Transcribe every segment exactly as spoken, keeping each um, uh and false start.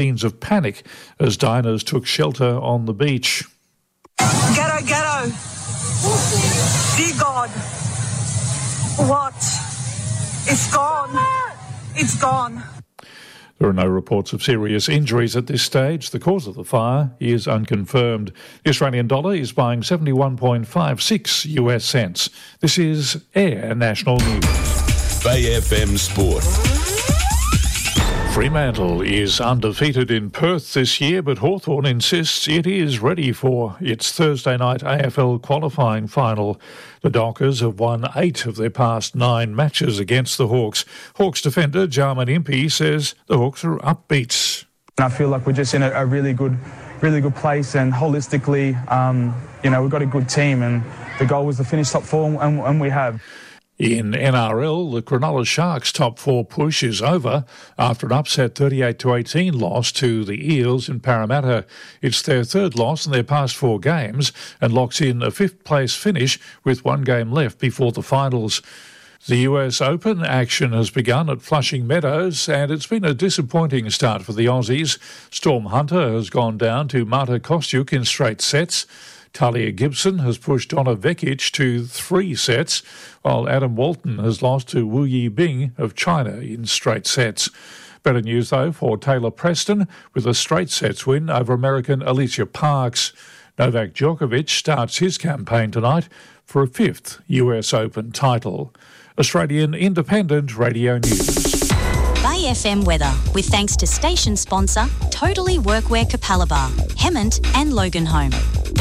Scenes of panic as diners took shelter on the beach. Ghetto, ghetto. Dear God. What? It's gone. It's gone. There are no reports of serious injuries at this stage. The cause of the fire is unconfirmed. The Australian dollar is buying seventy-one point five six U S cents. This is Air National News. Bay F M Sport. Fremantle is undefeated in Perth this year, but Hawthorn insists it is ready for its Thursday night A F L qualifying final. The Dockers have won eight of their past nine matches against the Hawks. Hawks defender Jarman Impey says the Hawks are upbeat. I feel like we're just in a, a really good, really good place, and holistically, um, you know, we've got a good team, and the goal was to finish top four, and, and we have. In N R L, the Cronulla Sharks' top four push is over after an upset thirty-eight to eighteen loss to the Eels in Parramatta. It's their third loss in their past four games and locks in a fifth-place finish with one game left before the finals. The U S Open action has begun at Flushing Meadows, and it's been a disappointing start for the Aussies. Storm Hunter has gone down to Marta Kostyuk in straight sets. Talia Gibson has pushed Donna Vekic to three sets, while Adam Walton has lost to Wu Yibing of China in straight sets. Better news, though, for Taylor Preston with a straight sets win over American Alicia Parks. Novak Djokovic starts his campaign tonight for a fifth U S Open title. Australian Independent Radio News. Bay F M weather, with thanks to station sponsor Totally Workwear Capalaba, Hemmant and Loganholme.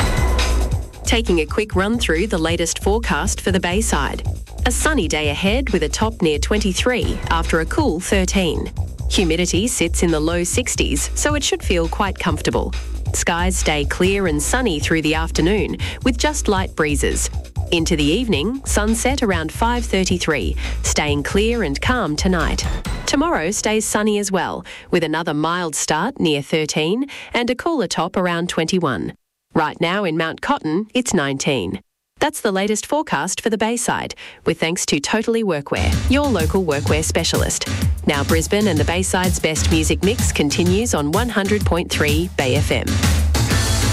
Taking a quick run through the latest forecast for the Bayside. A sunny day ahead with a top near twenty-three after a cool thirteen. Humidity sits in the low sixties, so it should feel quite comfortable. Skies stay clear and sunny through the afternoon with just light breezes. Into the evening, sunset around five thirty-three, staying clear and calm tonight. Tomorrow stays sunny as well, with another mild start near thirteen and a cooler top around twenty-one. Right now in Mount Cotton, it's nineteen. That's the latest forecast for the Bayside, with thanks to Totally Workwear, your local workwear specialist. Now Brisbane and the Bayside's best music mix continues on one hundred point three Bay F M.